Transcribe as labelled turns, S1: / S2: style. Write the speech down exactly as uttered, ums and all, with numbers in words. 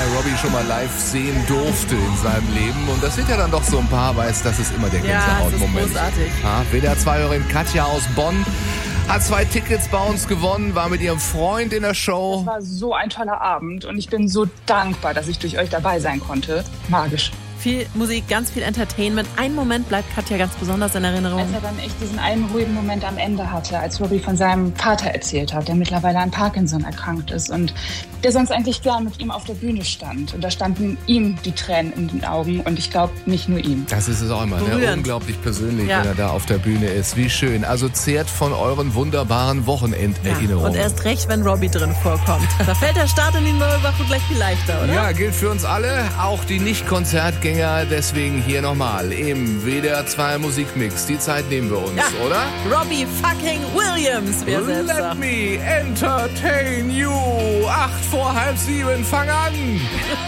S1: Robbie schon mal live sehen durfte in seinem Leben. Und das sind ja dann doch so ein paar, weiß, das ist immer der Gänsehautmoment.
S2: Ja, das ist großartig.
S1: Ja, W D R zwei-Hörerin Katja aus Bonn hat zwei Tickets bei uns gewonnen, war mit ihrem Freund in der Show.
S3: Das war so ein toller Abend und ich bin so dankbar, dass ich durch euch dabei sein konnte. Magisch.
S2: Viel Musik, ganz viel Entertainment. Ein Moment bleibt Katja ganz besonders in Erinnerung.
S3: Als er dann echt diesen einen ruhigen Moment am Ende hatte, als Robbie von seinem Vater erzählt hat, der mittlerweile an Parkinson erkrankt ist und der sonst eigentlich gern mit ihm auf der Bühne stand. Und da standen ihm die Tränen in den Augen und ich glaube, nicht nur ihm.
S1: Das ist es auch immer, ne? Unglaublich persönlich, ja. Wenn er da auf der Bühne ist. Wie schön. Also zehrt von euren wunderbaren Wochenenderinnerungen.
S2: Ja. Und erst recht, wenn Robbie drin vorkommt. Da fällt der Start in die neue Woche gleich viel leichter, oder?
S1: Ja, gilt für uns alle, auch die Nicht-Konzertgänger. Deswegen hier nochmal im W D R zwei Musikmix. Die Zeit nehmen wir uns,
S2: ja.
S1: oder?
S2: Robbie fucking Williams, wer selbst
S1: Let
S2: sagt.
S1: me entertain you. Acht vor halb sieben, fang an.